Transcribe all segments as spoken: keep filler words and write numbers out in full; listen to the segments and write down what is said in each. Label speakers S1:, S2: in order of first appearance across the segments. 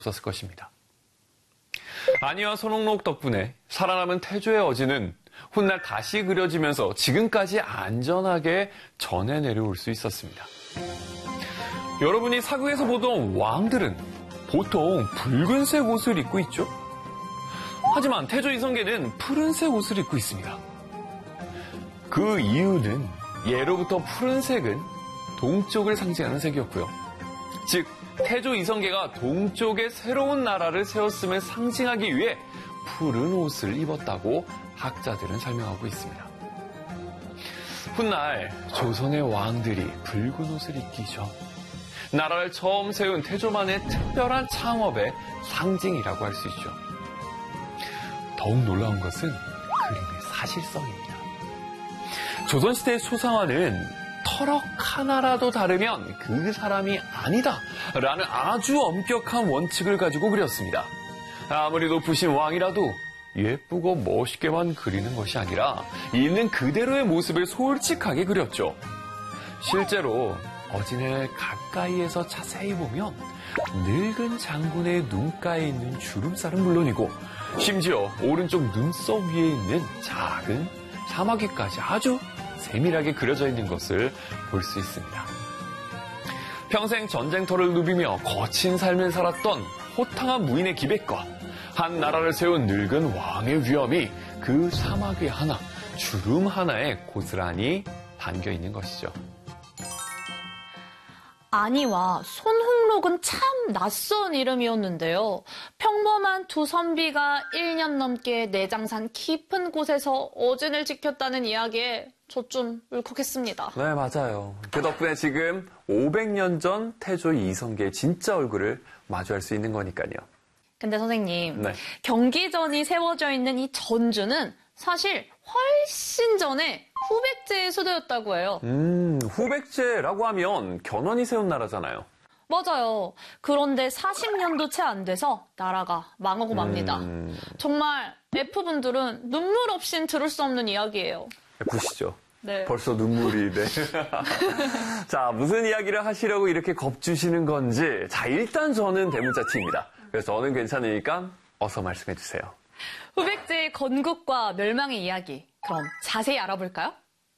S1: 없었을 것입니다. 안희와 손홍록 덕분에 살아남은 태조의 어진은 훗날 다시 그려지면서 지금까지 안전하게 전해 내려올 수 있었습니다. 여러분이 사극에서 보던 왕들은 보통 붉은색 옷을 입고 있죠. 하지만 태조 이성계는 푸른색 옷을 입고 있습니다. 그 이유는 예로부터 푸른색은 동쪽을 상징하는 색이었고요. 즉 태조 이성계가 동쪽에 새로운 나라를 세웠음을 상징하기 위해 푸른 옷을 입었다고 학자들은 설명하고 있습니다. 훗날 조선의 왕들이 붉은 옷을 입기 전 나라를 처음 세운 태조만의 특별한 창업의 상징이라고 할 수 있죠. 더욱 놀라운 것은 그림의 사실성입니다. 조선시대의 초상화는 터럭 하나라도 다르면 그 사람이 아니다 라는 아주 엄격한 원칙을 가지고 그렸습니다. 아무리 높으신 왕이라도 예쁘고 멋있게만 그리는 것이 아니라 있는 그대로의 모습을 솔직하게 그렸죠. 실제로 어진을 가까이에서 자세히 보면 늙은 장군의 눈가에 있는 주름살은 물론이고 심지어 오른쪽 눈썹 위에 있는 작은 사마귀까지 아주 세밀하게 그려져 있는 것을 볼 수 있습니다. 평생 전쟁터를 누비며 거친 삶을 살았던 호탕한 무인의 기백과 한 나라를 세운 늙은 왕의 위엄이 그 사마귀 하나, 주름 하나에 고스란히 담겨 있는 것이죠.
S2: 안희와 손홍록은 참 낯선 이름이었는데요. 평범한 두 선비가 일 년 넘게 내장산 깊은 곳에서 어진을 지켰다는 이야기에 저 좀 울컥했습니다.
S1: 네, 맞아요. 그 덕분에 지금 오백 년 전 태조 이성계의 진짜 얼굴을 마주할 수 있는 거니까요.
S2: 근데 선생님,
S1: 네.
S2: 경기전이 세워져 있는 이 전주는 사실 훨씬 전에 후백제의 수도였다고 해요.
S1: 음, 후백제라고 하면 견훤이 세운 나라잖아요.
S2: 맞아요. 그런데 사십 년도 채 안 돼서 나라가 망하고 맙니다.
S1: 음...
S2: 정말 F분들은 눈물 없인 들을 수 없는 이야기예요.
S1: F시죠?
S2: 네.
S1: 벌써 눈물이, 네. 자, 무슨 이야기를 하시려고 이렇게 겁주시는 건지. 자, 일단 저는 대문자치입니다. 그래서 저는 괜찮으니까 어서 말씀해 주세요.
S2: 후백제의 건국과 멸망의 이야기. 그럼 자세히 알아볼까요?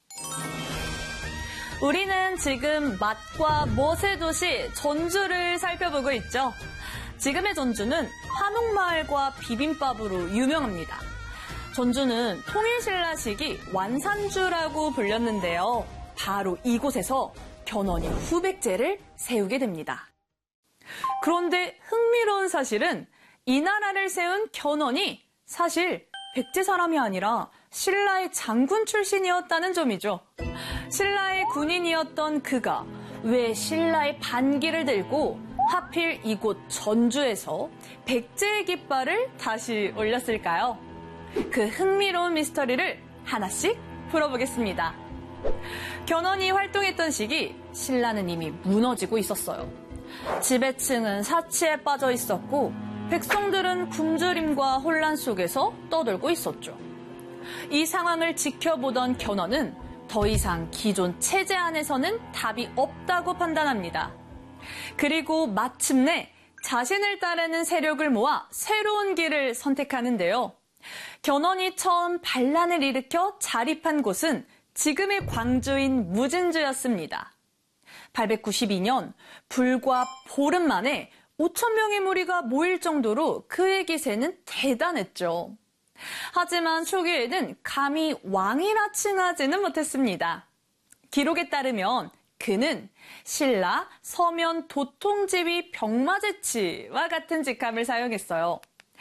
S2: 우리는 지금 맛과 멋의 도시 전주를 살펴보고 있죠. 지금의 전주는 한옥마을과 비빔밥으로 유명합니다. 전주는 통일신라 시기 완산주라고 불렸는데요. 바로 이곳에서 견훤이 후백제를 세우게 됩니다. 그런데 흥미로운 사실은 이 나라를 세운 견훤이 사실 백제 사람이 아니라 신라의 장군 출신이었다는 점이죠. 신라의 군인이었던 그가 왜 신라의 반기를 들고 하필 이곳 전주에서 백제의 깃발을 다시 올렸을까요? 그 흥미로운 미스터리를 하나씩 풀어보겠습니다. 견훤이 활동했던 시기 신라는 이미 무너지고 있었어요. 지배층은 사치에 빠져 있었고 백성들은 굶주림과 혼란 속에서 떠들고 있었죠. 이 상황을 지켜보던 견훤은 더 이상 기존 체제 안에서는 답이 없다고 판단합니다. 그리고 마침내 자신을 따르는 세력을 모아 새로운 길을 선택하는데요. 견훤이 처음 반란을 일으켜 자립한 곳은 지금의 광주인 무진주였습니다. 팔백구십이 년 불과 보름 만에 오천 명의 무리가 모일 정도로 그의 기세는 대단했죠. 하지만 초기에는 감히 왕이라 칭하지는 못했습니다. 기록에 따르면 그는 신라 서면 도통지휘 병마제치와 같은 직함을 사용했어요.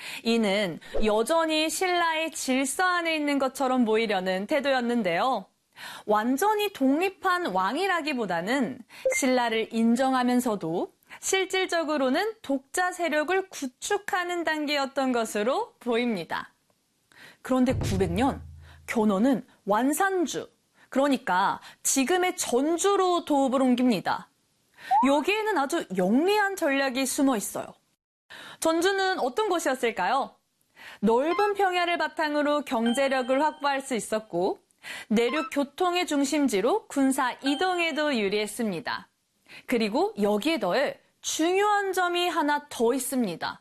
S2: 이는 여전히 신라의 질서 안에 있는 것처럼 보이려는 태도였는데요. 완전히 독립한 왕이라기보다는 신라를 인정하면서도 실질적으로는 독자 세력을 구축하는 단계였던 것으로 보입니다. 그런데 구백 년, 견훤은 완산주, 그러니까 지금의 전주로 도읍을 옮깁니다. 여기에는 아주 영리한 전략이 숨어 있어요. 전주는 어떤 곳이었을까요? 넓은 평야를 바탕으로 경제력을 확보할 수 있었고 내륙 교통의 중심지로 군사 이동에도 유리했습니다. 그리고 여기에 더해 중요한 점이 하나 더 있습니다.